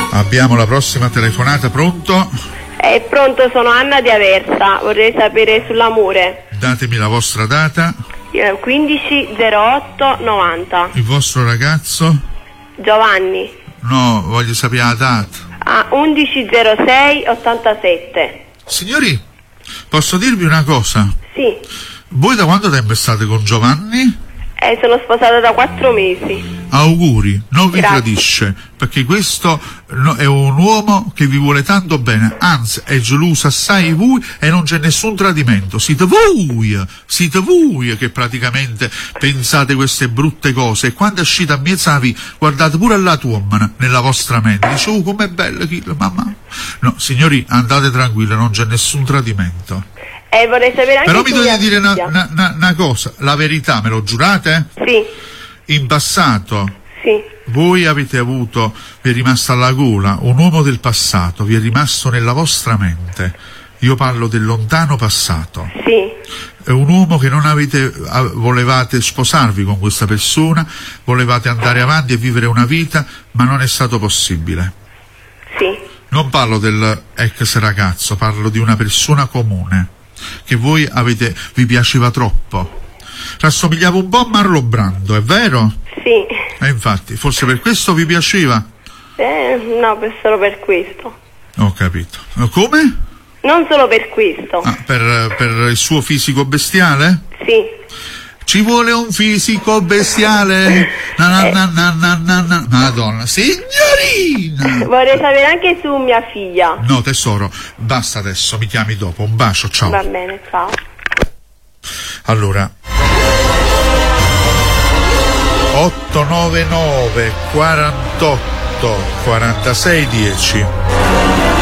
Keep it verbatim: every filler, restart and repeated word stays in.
Abbiamo la prossima telefonata, pronto? È pronto, sono Anna di Aversa, vorrei sapere sull'amore. Datemi la vostra data. quindici zero otto novanta. Il vostro ragazzo? Giovanni. No, voglio sapere la data. Ah, undici zero sei ottantasette. Signori, posso dirvi una cosa? Sì. Voi da quanto tempo state con Giovanni? Eh, sono sposata da quattro mesi. Auguri, non vi Grazie. tradisce, perché questo no, è un uomo che vi vuole tanto bene, anzi è geloso assai voi e non c'è nessun tradimento. Siete voi, siete voi che praticamente pensate queste brutte cose, e quando uscite a mezzavi guardate pure alla tua nella vostra mente, dice oh com'è bella chi mamma. No, signori, andate tranquilli, non c'è nessun tradimento. Eh, vorrei sapere anche Però mi su dovete mia dire una, figlia. una, una, una cosa, la verità, me lo giurate? Sì, In passato sì. voi avete avuto, vi è rimasto alla gola, un uomo del passato, vi è rimasto nella vostra mente. Io parlo del lontano passato. Sì, È un uomo che non avete, volevate sposarvi con questa persona, volevate andare avanti e vivere una vita, ma non è stato possibile. sì, Non parlo del ex ragazzo, parlo di una persona comune che voi avete, vi piaceva troppo. Rassomigliava un po' a Marlon Brando, è vero? sì. E infatti, forse per questo vi piaceva? Eh, no, per solo per questo. Ho capito. Come? Non solo per questo. Ah, per, per il suo fisico bestiale? Sì. Ci vuole un fisico bestiale? Na na na na na na na. Madonna, signorina! Vorrei sapere anche su mia figlia. No, tesoro, basta adesso, mi chiami dopo. Un bacio, ciao. Va bene, ciao. Allora, otto nove nove quarantotto quarantasei dieci.